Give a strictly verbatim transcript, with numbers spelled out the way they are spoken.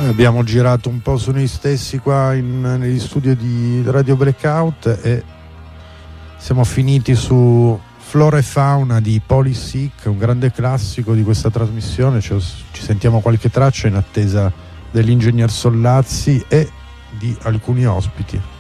Abbiamo girato un po' su noi stessi qua in, negli studi di Radio Breakout e siamo finiti su Flora e Fauna di Polysick, un grande classico di questa trasmissione. Ci, ci sentiamo qualche traccia in attesa dell'ingegner Sollazzi e di alcuni ospiti.